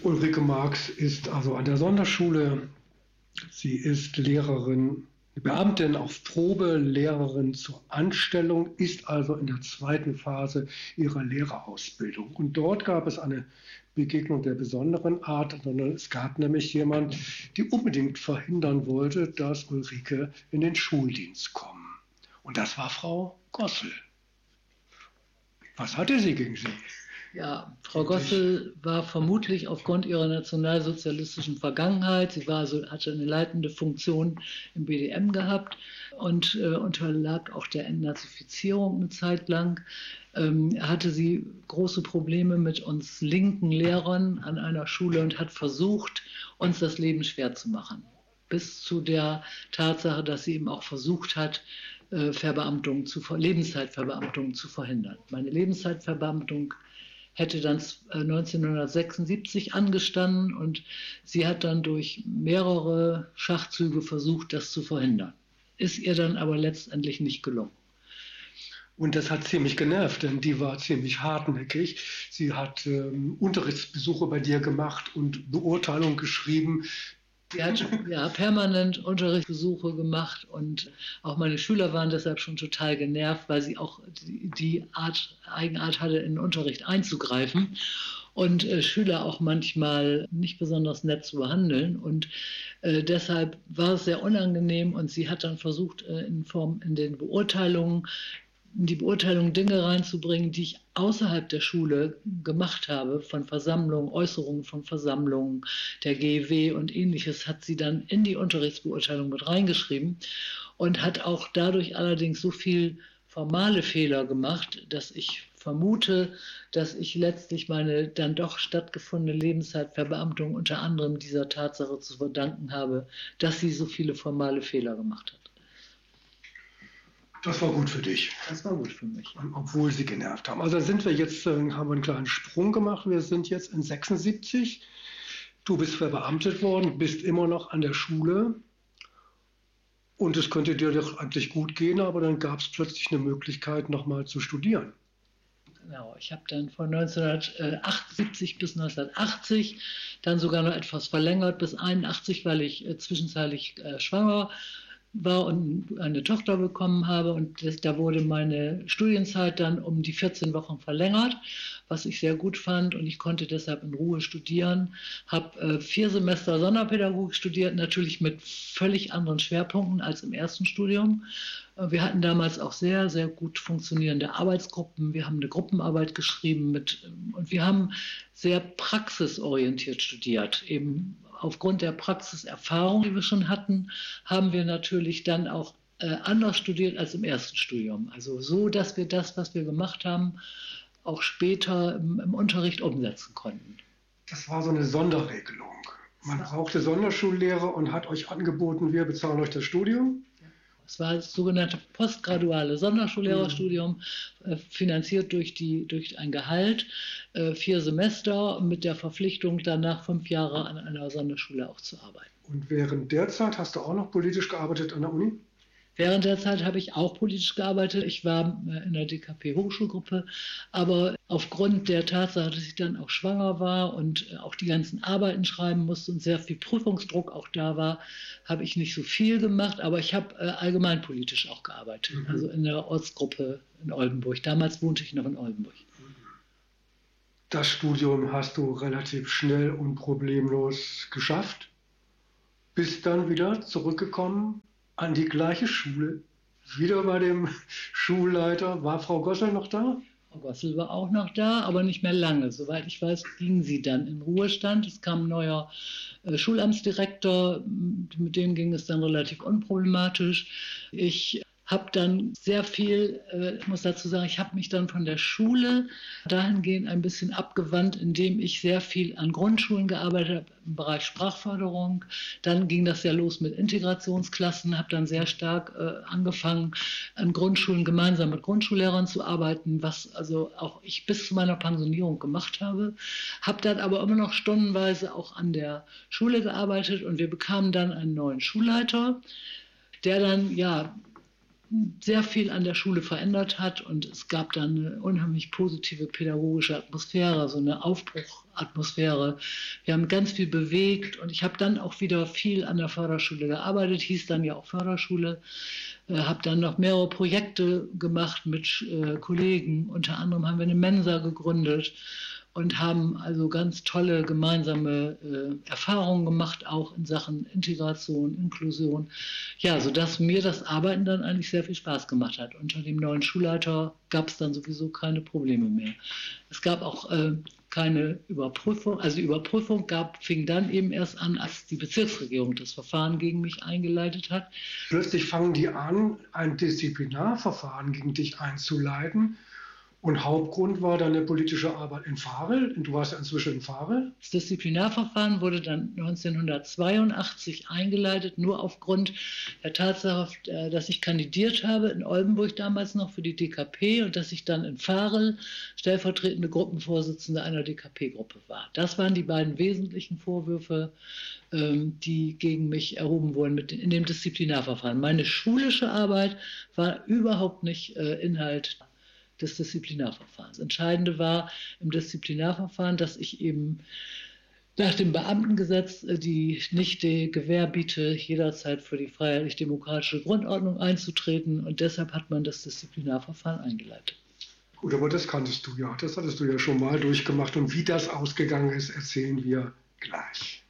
Ulrike Marx ist also an der Sonderschule. Sie ist Lehrerin, Beamtin auf Probe, Lehrerin zur Anstellung, ist also in der zweiten Phase ihrer Lehrerausbildung. Und dort gab es eine Begegnung der besonderen Art, sondern es gab nämlich jemand, die unbedingt verhindern wollte, dass Ulrike in den Schuldienst kommt. Und das war Frau Gossel. Was hatte sie gegen sie? Ja, Frau Gossel war vermutlich aufgrund ihrer nationalsozialistischen Vergangenheit, sie war also, hatte eine leitende Funktion im BDM gehabt und unterlag auch der Entnazifizierung eine Zeit lang, hatte sie große Probleme mit uns linken Lehrern an einer Schule und hat versucht, uns das Leben schwer zu machen. Bis zu der Tatsache, dass sie eben auch versucht hat, Lebenszeitverbeamtungen zu verhindern. Meine Lebenszeitverbeamtung hätte dann 1976 angestanden und sie hat dann durch mehrere Schachzüge versucht, das zu verhindern. Ist ihr dann aber letztendlich nicht gelungen. Und das hat ziemlich genervt, denn die war ziemlich hartnäckig. Sie hat Unterrichtsbesuche bei dir gemacht und Beurteilungen geschrieben. Sie hat ja permanent Unterrichtsbesuche gemacht und auch meine Schüler waren deshalb schon total genervt, weil sie auch die Eigenart hatte, in den Unterricht einzugreifen und Schüler auch manchmal nicht besonders nett zu behandeln. Und deshalb war es sehr unangenehm und sie hat dann versucht, in die Beurteilung Dinge reinzubringen, die ich außerhalb der Schule gemacht habe, von Versammlungen, Äußerungen von Versammlungen, der GEW und ähnliches, hat sie dann in die Unterrichtsbeurteilung mit reingeschrieben und hat auch dadurch allerdings so viel formale Fehler gemacht, dass ich vermute, dass ich letztlich meine dann doch stattgefundene Lebenszeitverbeamtung unter anderem dieser Tatsache zu verdanken habe, dass sie so viele formale Fehler gemacht hat. Das war gut für dich. Das war gut für mich. Obwohl sie genervt haben. Also sind wir jetzt, haben wir einen kleinen Sprung gemacht. Wir sind jetzt in 76. Du bist verbeamtet worden, bist immer noch an der Schule. Und es könnte dir doch eigentlich gut gehen, aber dann gab es plötzlich eine Möglichkeit, nochmal zu studieren. Genau, ich habe dann von 1978 bis 1980 dann sogar noch etwas verlängert bis 81, weil ich zwischenzeitlich schwanger war und eine Tochter bekommen habe und da wurde meine Studienzeit dann um die 14 Wochen verlängert, was ich sehr gut fand und ich konnte deshalb in Ruhe studieren, habe 4 Semester Sonderpädagogik studiert, natürlich mit völlig anderen Schwerpunkten als im ersten Studium. Wir hatten damals auch sehr, sehr gut funktionierende Arbeitsgruppen, wir haben eine Gruppenarbeit geschrieben und wir haben sehr praxisorientiert studiert, eben aufgrund der Praxiserfahrung, die wir schon hatten, haben wir natürlich dann auch anders studiert als im ersten Studium. Also so, dass wir das, was wir gemacht haben, auch später im Unterricht umsetzen konnten. Das war so eine Sonderregelung. Man brauchte Sonderschullehrer und hat euch angeboten, wir bezahlen euch das Studium. Es war das sogenannte postgraduale Sonderschullehrerstudium, finanziert durch ein Gehalt, 4 Semester mit der Verpflichtung, danach 5 Jahre an einer Sonderschule auch zu arbeiten. Und während der Zeit hast du auch noch politisch gearbeitet an der Uni? Während der Zeit habe ich auch politisch gearbeitet. Ich war in der DKP-Hochschulgruppe, aber aufgrund der Tatsache, dass ich dann auch schwanger war und auch die ganzen Arbeiten schreiben musste und sehr viel Prüfungsdruck auch da war, habe ich nicht so viel gemacht, aber ich habe allgemeinpolitisch auch gearbeitet, also in der Ortsgruppe in Oldenburg. Damals wohnte ich noch in Oldenburg. Das Studium hast du relativ schnell und problemlos geschafft, bist dann wieder zurückgekommen an die gleiche Schule, wieder bei dem Schulleiter. War Frau Gossel noch da? Frau Gossel war auch noch da, aber nicht mehr lange. Soweit ich weiß, ging sie dann in Ruhestand. Es kam ein neuer Schulamtsdirektor, mit dem ging es dann relativ unproblematisch. Ich habe dann sehr viel, ich muss dazu sagen, ich habe mich dann von der Schule dahingehend ein bisschen abgewandt, indem ich sehr viel an Grundschulen gearbeitet habe im Bereich Sprachförderung. Dann ging das ja los mit Integrationsklassen, habe dann sehr stark angefangen, an Grundschulen gemeinsam mit Grundschullehrern zu arbeiten, was also auch ich bis zu meiner Pensionierung gemacht habe. Habe dann aber immer noch stundenweise auch an der Schule gearbeitet und wir bekamen dann einen neuen Schulleiter, der dann, ja, sehr viel an der Schule verändert hat und es gab dann eine unheimlich positive pädagogische Atmosphäre, so eine Aufbruchatmosphäre. Wir haben ganz viel bewegt und ich habe dann auch wieder viel an der Förderschule gearbeitet, hieß dann ja auch Förderschule, habe dann noch mehrere Projekte gemacht mit Kollegen. Unter anderem haben wir eine Mensa gegründet und haben also ganz tolle gemeinsame Erfahrungen gemacht, auch in Sachen Integration, Inklusion. Ja, sodass mir das Arbeiten dann eigentlich sehr viel Spaß gemacht hat. Unter dem neuen Schulleiter gab es dann sowieso keine Probleme mehr. Es gab auch keine Überprüfung. Also die Überprüfung fing dann eben erst an, als die Bezirksregierung das Verfahren gegen mich eingeleitet hat. Plötzlich fangen die an, ein Disziplinarverfahren gegen dich einzuleiten. Und Hauptgrund war dann eine politische Arbeit in Varel. Du warst ja inzwischen in Varel. Das Disziplinarverfahren wurde dann 1982 eingeleitet, nur aufgrund der Tatsache, dass ich kandidiert habe in Oldenburg damals noch für die DKP und dass ich dann in Varel stellvertretende Gruppenvorsitzende einer DKP-Gruppe war. Das waren die beiden wesentlichen Vorwürfe, die gegen mich erhoben wurden in dem Disziplinarverfahren. Meine schulische Arbeit war überhaupt nicht Inhalt des Disziplinarverfahrens. Entscheidende war im Disziplinarverfahren, dass ich eben nach dem Beamtengesetz die nicht die Gewähr biete, jederzeit für die freiheitlich-demokratische Grundordnung einzutreten und deshalb hat man das Disziplinarverfahren eingeleitet. Gut, aber das kanntest du ja, das hattest du ja schon mal durchgemacht und wie das ausgegangen ist, erzählen wir gleich.